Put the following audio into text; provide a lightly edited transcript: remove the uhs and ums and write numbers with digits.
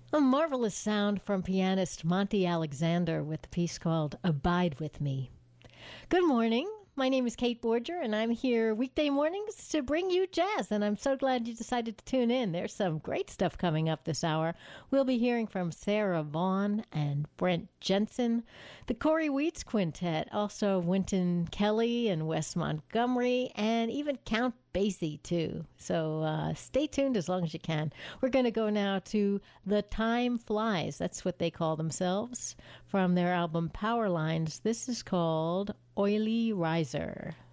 A marvelous sound from pianist Monty Alexander with a piece called Abide With Me. Good morning. My name is Kate Borger, and I'm here weekday mornings to bring you jazz, and I'm so glad you decided to tune in. There's some great stuff coming up this hour. We'll be hearing from Sarah Vaughan and Brent Jensen, the Corey Wheats Quintet, also Wynton Kelly and Wes Montgomery, and even Count Basie, too. So stay tuned as long as you can. We're going to go now to The Time Flies. That's what they call themselves. From their album Power Lines, this is called Oily Riser.